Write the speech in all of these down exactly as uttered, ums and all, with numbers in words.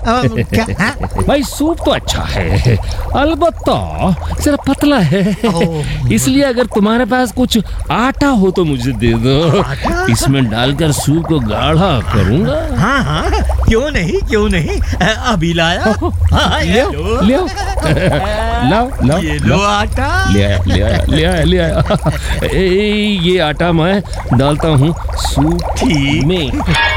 क्या? हाँ? भाई सूप तो अच्छा है, अलबत्ता जरा पतला है, इसलिए अगर तुम्हारे पास कुछ आटा हो तो मुझे दे दो, इसमें डालकर सूप को गाढ़ा करूंगा। हाँ हाँ, क्यों नहीं क्यों नहीं, अभी लाया। हाँ, ले आओ, ले आओ, लाओ लाओ, ये लो आटा। ले आया ले आया ले आया ले आया। ए, ये आटा मैं डालता हूँ सूप में,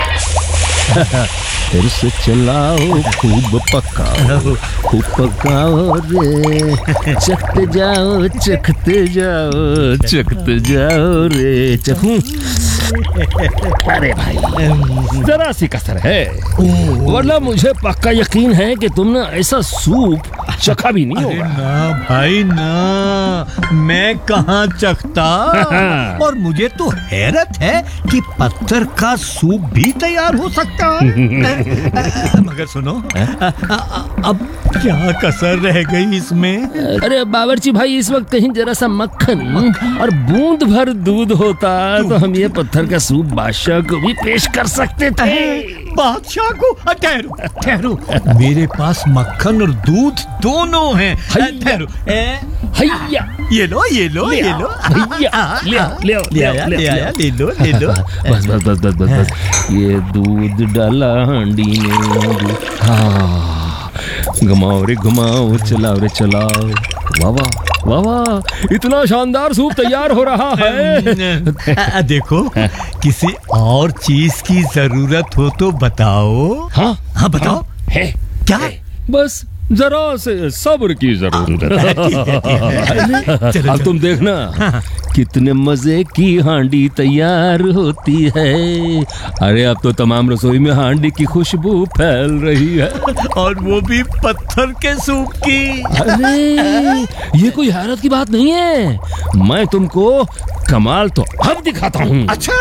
फिर से चलाओ, खूब पकाओ, खूब पकाओ रे, चखते जाओ चखते जाओ चखते जाओ रे। चखूं? अरे भाई जरा सी कसर है, वरना मुझे पक्का यकीन है कि तुमने ऐसा सूप चखा भी नहीं होगा। ना भाई ना, मैं कहाँ चखता। और मुझे तो हैरत है कि पत्थर का सूप भी तैयार हो सकता है। मगर सुनो, अब क्या कसर रह गई इसमें? अरे बावर्ची भाई, इस वक्त कहीं जरा सा मक्खन और बूंद भर दूध होता तो हम ये पत्थर का सूप बादशाह को भी पेश कर सकते थे। बादशाह को? ठहरो ठहरो, मेरे पास मक्खन और दूध दोनों हैं। ठहरो, हैया, ये लो ये लो ये लो, हैया, ले आओ ले आओ ले आया ले आया, ले लो ले लो। बस बस बस बस बस बस, ये दूध डाला हांडी में, हाँ घुमाओ रे घुमाओ, चलाओ रे चलाओ, वाह वाह वाह वाह, इतना शानदार सूप तैयार हो रहा है। देखो, किसी और चीज की जरूरत हो तो बताओ। हाँ हाँ बताओ। है क्या? है, बस जरा से सब्र की जरूरत है। अब तुम देखना कितने मजे की हांडी तैयार होती है। अरे अब तो तमाम रसोई में हांडी की खुशबू फैल रही है, और वो भी पत्थर के सूप की। अरे ये कोई हैरत की बात नहीं है, मैं तुमको कमाल तो अब दिखाता हूँ। अच्छा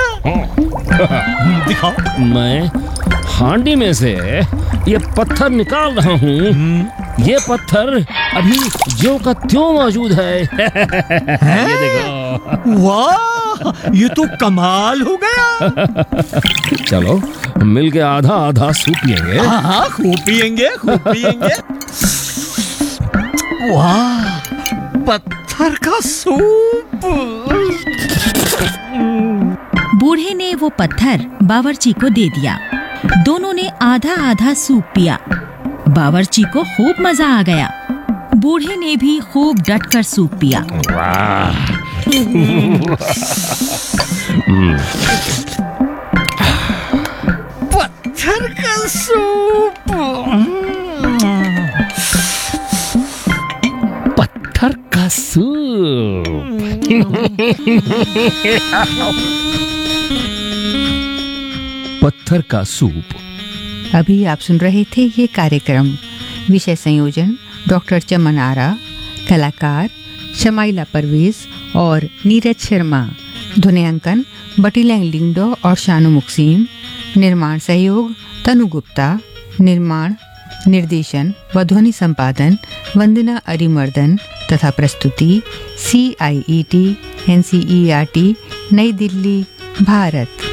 दिखाओ। मैं हांडी में से ये पत्थर निकाल रहा हूँ। ये पत्थर अभी ज्यों का त्यों मौजूद है। ये देखो। वाह, ये तो कमाल हो गया। चलो मिलके आधा आधा सूप पिएंगे। हाँ हाँ, खूब पिएंगे खूब पिएंगे। वाह, पत्थर का सूप। बूढ़े ने वो पत्थर बावर्ची को दे दिया। दोनों ने आधा आधा सूप पिया। बावर्ची को खूब मजा आ गया। बूढ़े ने भी खूब डटकर सूप पिया। पत्थर का सूप, पत्थर का सूप। पत्थर का सूप। अभी आप सुन रहे थे ये कार्यक्रम। विषय संयोजन डॉक्टर चमन आरा, कलाकार शमाइला परवेज और नीरज शर्मा, ध्वनियांकन बटीलैंग लिंगडो और शानु मुक्सीम, निर्माण सहयोग तनु गुप्ता, निर्माण निर्देशन व ध्वनि संपादन वंदना अरिमर्दन तथा प्रस्तुति सी आई E T N C E R T नई दिल्ली, भारत।